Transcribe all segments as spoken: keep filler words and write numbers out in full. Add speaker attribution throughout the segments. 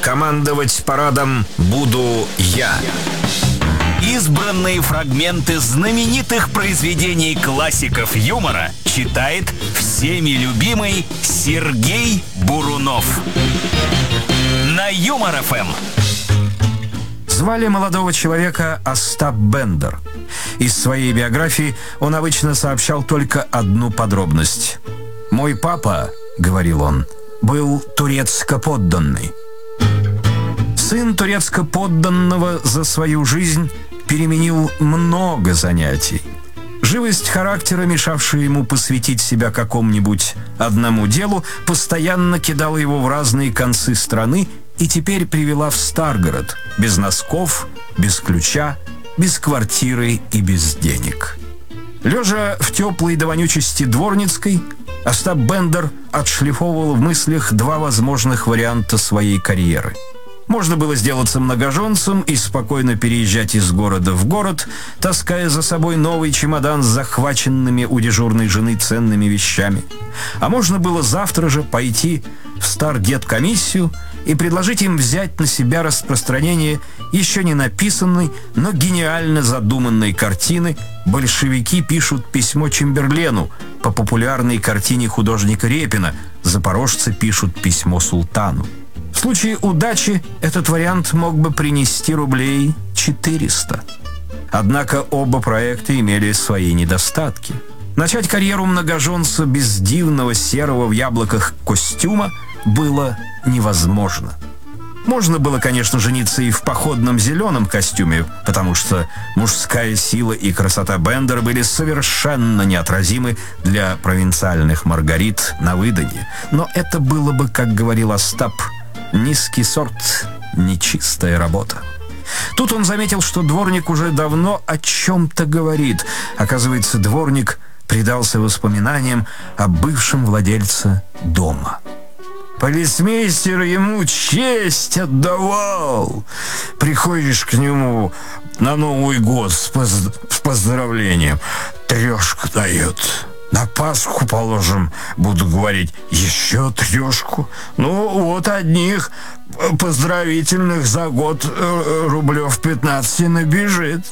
Speaker 1: командовать парадом буду я.
Speaker 2: Избранные фрагменты знаменитых произведений классиков юмора читает всеми любимый Сергей Бурунов. На Юмор эф эм.
Speaker 1: Звали молодого человека Остап Бендер. Из своей биографии он обычно сообщал только одну подробность. «Мой папа, — говорил он, — был турецко-подданный». Сын турецко-подданного за свою жизнь переменил много занятий. Живость характера, мешавшая ему посвятить себя какому-нибудь одному делу, постоянно кидала его в разные концы страны и теперь привела в Старгород, без носков, без ключа, без квартиры и без денег. Лежа в теплой до вонючести Дворницкой, Остап Бендер отшлифовывал в мыслях два возможных варианта своей карьеры. Можно было сделаться многоженцем и спокойно переезжать из города в город, таская за собой новый чемодан с захваченными у дежурной жены ценными вещами. А можно было завтра же пойти в стардеткомиссию и предложить им взять на себя распространение еще не написанной, но гениально задуманной картины «Большевики пишут письмо Чемберлену» по популярной картине художника Репина «Запорожцы пишут письмо султану». В случае удачи этот вариант мог бы принести рублей четыреста. Однако оба проекта имели свои недостатки. Начать карьеру многоженца без дивного серого в яблоках костюма было невозможно. Можно было, конечно, жениться и в походном зеленом костюме, потому что мужская сила и красота Бендера были совершенно неотразимы для провинциальных Маргарит на выданье. Но это было бы, как говорил Остап, низкий сорт, нечистая работа. Тут он заметил, что дворник уже давно о чем-то говорит. Оказывается, дворник предался воспоминаниям о бывшем владельце дома. Полицмейстер ему честь отдавал. Приходишь к нему на Новый год с, поз... с поздравлением, трешку дает. На Пасху, положим, буду говорить, еще трешку. Ну, вот одних поздравительных за год э, рублев пятнадцать набежит.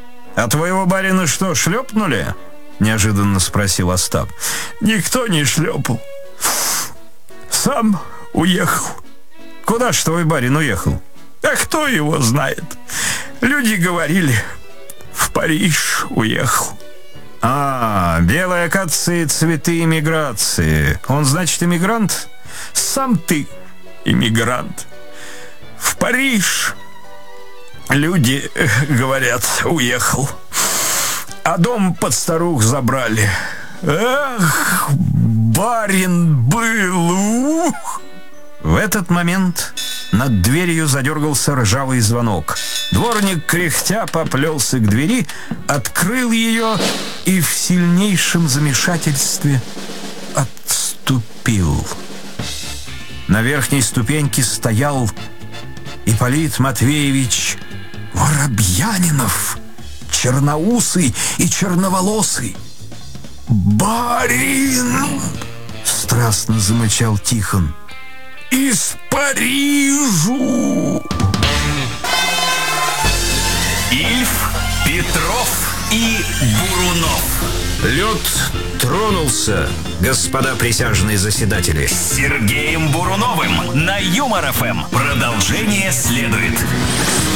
Speaker 1: А твоего барина что, шлепнули? Неожиданно спросил Остап. Никто не шлепал. Сам уехал. Куда ж твой барин уехал? А кто его знает? Люди говорили, в Париж уехал. А, белые акации, цветы эмиграции. Он, значит, эмигрант? Сам ты эмигрант. В Париж, люди говорят, уехал. А дом под старух забрали. Эх, барин был, ух! В этот момент над дверью задергался ржавый звонок. Дворник, кряхтя, поплелся к двери, открыл ее и в сильнейшем замешательстве отступил. На верхней ступеньке стоял Ипполит Матвеевич Воробьянинов, черноусый и черноволосый. «Барин!» — страстно замычал Тихон. «Из Парижу!»
Speaker 2: Ильф, Петров и Бурунов.
Speaker 1: Лед тронулся, господа присяжные заседатели.
Speaker 2: С Сергеем Буруновым на Юмор эф эм. Продолжение следует.